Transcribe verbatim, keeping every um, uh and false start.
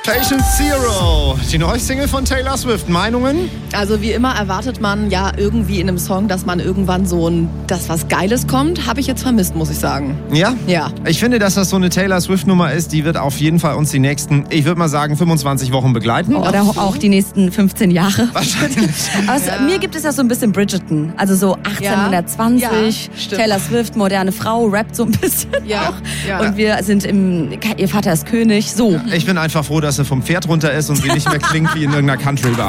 Patient Zero, die neue Single von Taylor Swift. Meinungen? Also wie immer erwartet man ja irgendwie in einem Song, dass man irgendwann so ein, das was Geiles kommt. Habe ich jetzt vermisst, muss ich sagen. Ja? Ja. Ich finde, dass das so eine Taylor Swift-Nummer ist, die wird auf jeden Fall uns die nächsten, ich würde mal sagen, fünfundzwanzig Wochen begleiten. Oder auch die nächsten fünfzehn Jahre. Wahrscheinlich. Aus Ja. mir gibt es ja so ein bisschen Bridgerton. Also so achtzehnhundertzwanzig, Ja, stimmt. Taylor Swift, moderne Frau, rappt so ein bisschen Ja, auch. ja. Und wir sind im, ihr Vater ist König, so. Ich bin einfach froh, dass sie vom Pferd runter ist und sie nicht mehr klingt wie in irgendeiner Country-Bar.